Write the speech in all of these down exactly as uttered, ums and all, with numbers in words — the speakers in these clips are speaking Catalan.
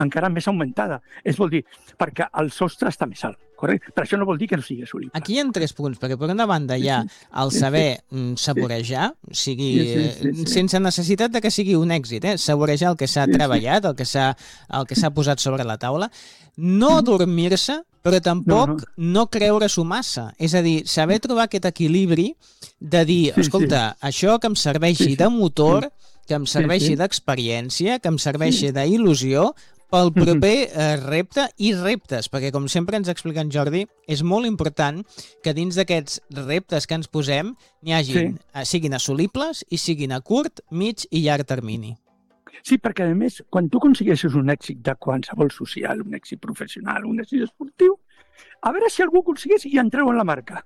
encara més augmentada. És vol dir, perquè el sostre està més alt, correcte? Però això no vol dir que no sigui assolible. Aquí hi ha tres punts, perquè per una banda hi ha el saber saborejar, sigui, sí, sí, sí, sí. sense necessitat de que sigui un èxit, eh? Saborejar el que s'ha Sí, sí. treballat, el que s'ha el que s'ha posat sobre la taula, no dormir-se, però tampoc No, no, no creure-s'ho massa. És a dir, saber trobar aquest equilibri de dir, Sí, escolta, això que em serveixi Sí, sí. de motor, que em Sí, serveixi sí. d'experiència, que em serveixi d'il·lusió, pel proper eh, repte i reptes, perquè com sempre ens explica en Jordi, és molt important que dins d'aquests reptes que ens posem n'hi hagin, Sí. eh, siguin assolibles i siguin a curt, mig i llarg termini. Sí, perquè a més, quan tu aconsegueixes un èxit de qualsevol social, un èxit professional, un èxit esportiu, a veure si algú aconsegueix i entreu en la marca.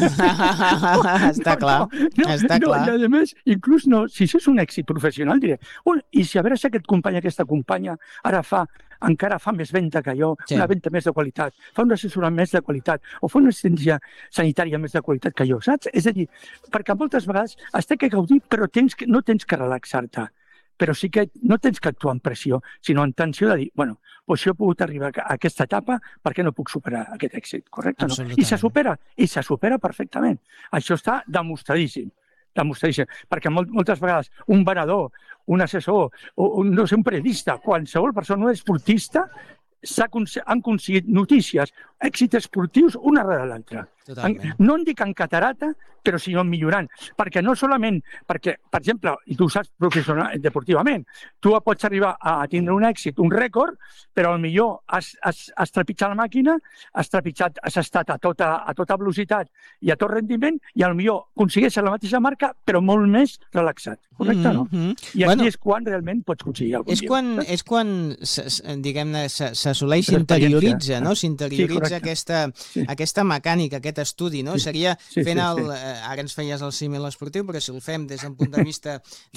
Està clar, no, està no, clar. I a més, inclús no, si això és un èxit professional, diré, oh, i si a veure si aquest company, aquesta companya, ara fa, encara fa més venda que jo, Sí. una venda més de qualitat, fa un assessorament més de qualitat, o fa una assistència sanitària més de qualitat que jo, saps? És a dir, perquè moltes vegades has de que gaudir, però tens que, no tens que relaxar-te. Però sí que no tens que actuar amb pressió, sinó en tensió de dir, bueno, doncs jo he pogut arribar a aquesta etapa, per què no puc superar aquest èxit, correcte? No? I se supera, i se supera perfectament. Això està demostradíssim, demostradíssim, perquè molt, moltes vegades un venedor, un assessor, o, un, no sé, un periodista, qualsevol persona, un esportista, han aconseguit notícies, èxits esportius, una darrere l'altra. No en dic en catarata, però sinó millorant. Perquè no solament, perquè, per exemple, i tu ho saps professional, deportivament, tu pots arribar a tindre un èxit, un rècord, però potser has, has, has trepitjat la màquina, has trepitjat, has estat a tota, a tota velocitat i a tot rendiment, i potser aconsegueixes la mateixa marca, però molt més relaxat. Correcte, no? Mm-hmm. I aquí bueno, és quan realment pots aconseguir alguna és quan, dia. És quan, diguem-ne, s'assoleix, s'interioritza, no? S'interioritza sí, aquesta, sí. aquesta mecànica, aquest estudi, no? Sí. Seria sí, fent el... Sí, sí. Ara ens feies el símil esportiu, però si el fem des d'un punt de vista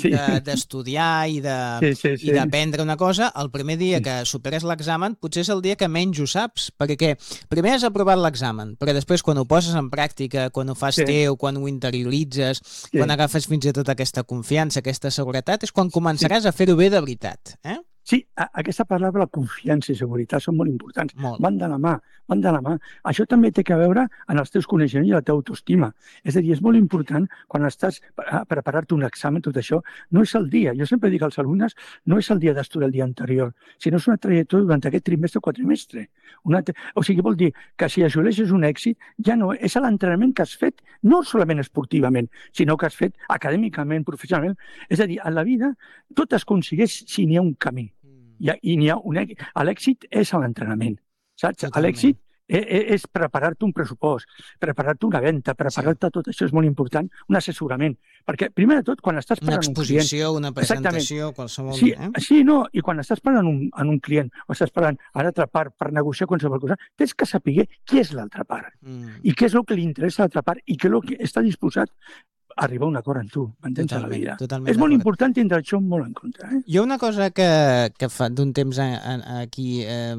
d'estudiar sí. de, i de, sí, sí, sí. i d'aprendre una cosa, el primer dia sí. que superes l'examen potser és el dia que menys ho saps, perquè primer has aprovat l'examen, però després quan ho poses en pràctica, quan ho fas sí. teu, quan ho interioritzes, sí. quan agafes fins i tot aquesta confiança, aquesta seguretat, és quan començaràs sí. a fer-ho bé de veritat. Eh? Sí, aquesta paraula, confiança i seguretat, són molt importants. Molt. Van de la mà, van de la mà. Això també té a veure en els teus coneixements i la teva autoestima. És a dir, és molt important, quan estàs a preparar-te un examen, tot això, no és el dia. Jo sempre dic als alumnes, no és el dia d'estudiar el dia anterior, sinó és una trajectòria durant aquest trimestre o quadrimestre. Una... O sigui, vol dir que si assoleixes un èxit, ja no és l'entrenament que has fet, no solament esportivament, sinó que has fet acadèmicament, professionalment. És a dir, a la vida tot es aconsegueix si n'hi ha un camí. I, i n'hi ha un èxit. L'èxit és l'entrenament, saps? L'èxit és, és preparar-te un pressupost, preparar-te una venda, preparar-te sí. tot això és molt important, un assessorament. Perquè, primer de tot, quan estàs parlant un client... Una exposició, una presentació, qualsevol... Sí, eh? sí, no, i quan estàs parlant un, en un client o estàs parlant a l'altra part per negociar qualsevol cosa, tens que saber qui és l'altra part mm. i què és el que li interessa a l'altra part i què és el que està disposat arribar a un acord amb tu, m'entens, a la vida. És molt important tindre això molt en compte. Eh? Jo una cosa que, que fa d'un temps a, a, aquí eh,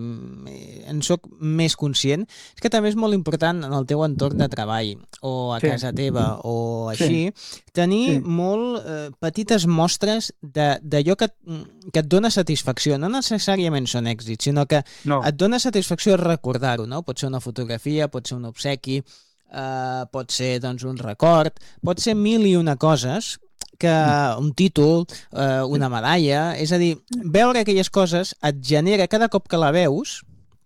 en soc més conscient és que també és molt important en el teu entorn de treball o a sí. casa teva o així, sí. tenir sí. molt eh, petites mostres d'allò que, que et dona satisfacció. No necessàriament són èxits, sinó que no. et dona satisfacció recordar-ho, no? Pot ser una fotografia, pot ser un obsequi, Uh, pot ser doncs, un record, pot ser mil i una coses, que un títol, uh, una medalla, és a dir, veure aquelles coses et genera, cada cop que la veus,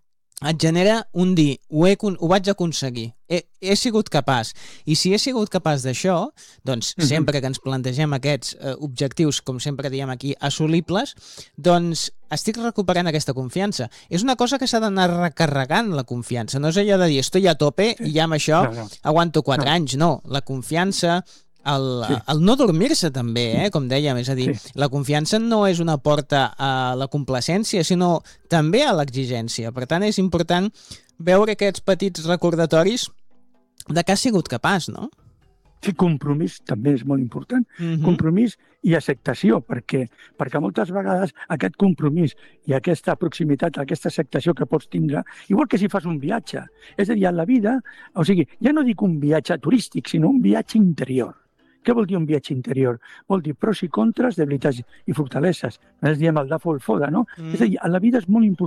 et genera un dir, ho, he, ho vaig aconseguir, he, he sigut capaç. I si he sigut capaç d'això, doncs uh-huh. sempre que ens plantegem aquests eh, objectius, com sempre diem aquí, assolibles, doncs estic recuperant aquesta confiança. És una cosa que s'ha d'anar recarregant, la confiança. No és allò de dir, estoy a tope i ja amb això no, no. aguanto quatre no. anys. No, la confiança... El, sí. el no dormir-se també, eh, com dèiem, és a dir, sí. la confiança no és una porta a la complacència, sinó també a l'exigència. Per tant, és important veure aquests petits recordatoris de que has sigut capaç, no? Sí, compromís també és molt important. Uh-huh. Compromís i acceptació, perquè, perquè moltes vegades aquest compromís i aquesta proximitat, aquesta acceptació que pots tindre, igual que si fas un viatge. És a dir, a la vida, o sigui, ja no dic un viatge turístic, sinó un viatge interior, Què vol dir un viatge interior? Vol dir pros i contres, debilitats i fortaleses. Nosaltres diem el dafo o el foda, no? Mm. És a dir, a la vida és molt important